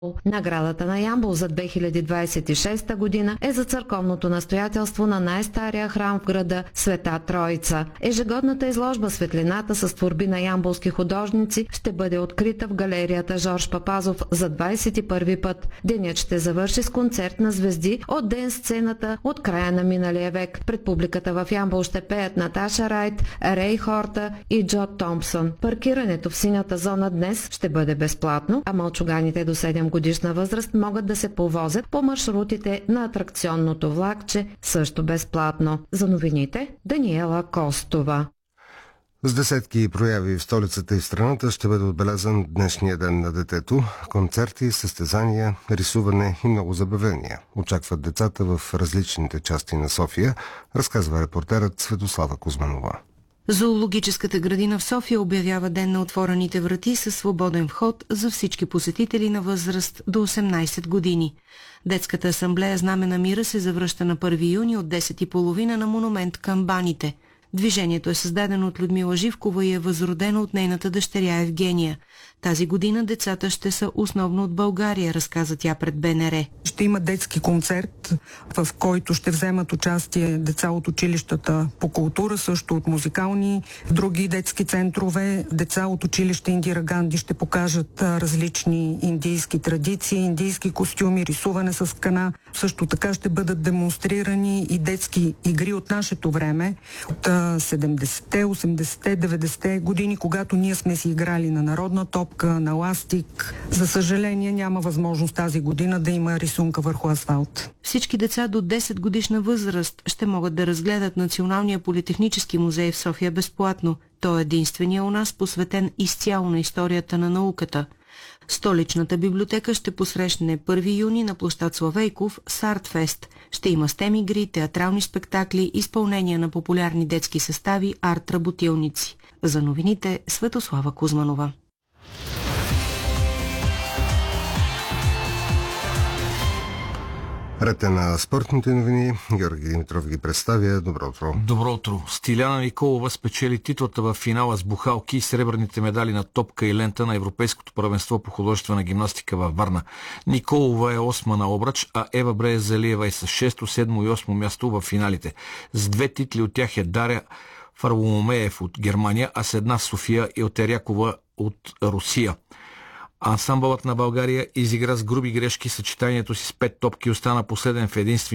Наградата на Ямбол за 2026 година е за църковното настоятелство на най-стария храм в града Света Троица. Ежегодната изложба "Светлината" с творби на ямболски художници ще бъде открита в галерията Жорж Папазов за 21 път. Денят ще завърши с концерт на звезди от ден сцената от края на миналия век. Пред публиката в Ямбол ще пеят Наташа Райт, Рей Хорта и Джо Томпсън. Паркирането в синята зона днес ще бъде безплатно, а малчуганите до 7 годишна възраст могат да се повозят по маршрутите на атракционното влакче също безплатно. За новините Даниела Костова. С десетки прояви в столицата и в страната ще бъде отбелязан днешния ден на детето. Концерти, състезания, рисуване и много забавления очакват децата в различните части на София, разказва репортерът Светослава Кузманова. Зоологическата градина в София обявява ден на отворените врати със свободен вход за всички посетители на възраст до 18 години. Детската асамблея "Знаме на мира" се завръща на 1 юни от 10:30 на монумент към баните. Движението е създадено от Людмила Живкова и е възродено от нейната дъщеря Евгения. Тази година децата ще са основно от България, разказа тя пред БНР. Ще има детски концерт, в който ще вземат участие деца от училищата по култура, също от музикални, други детски центрове. Деца от училище Индира Ганди ще покажат различни индийски традиции, индийски костюми, рисуване с кана. Също така ще бъдат демонстрирани и детски игри от нашето време, от 70-те, 80-те, 90-те години, когато ние сме си играли на народна топка, на ластик. За съжаление няма възможност тази година да има рисунка върху асфалт. Всички деца до 10 годишна възраст ще могат да разгледат Националния политехнически музей в София безплатно. Той е единствения у нас, посветен изцяло на историята на науката. Столичната библиотека ще посрещне 1 юни на площад Славейков с Артфест. Ще има STEM игри, театрални спектакли, изпълнения на популярни детски състави, арт-работилници. За новините Светослава Кузманова. Ред на спортните новини. Георги Димитров ги представя. Добро утро. Добро утро. Стиляна Николова спечели титлата в финала с бухалки и сребърните медали на топка и лента на Европейското първенство по художествена гимнастика във Варна. Николова е 8 на обръч, а Ева Брея-Залиева е с 6, 7 и 8 място в финалите. С 2 титли от тях е Даря Фарволомеев от Германия, а с една София Илтерякова от Русия. Ансамбълът на България изигра с груби грешки съчетанието си с 5 топки и остана последен в единствения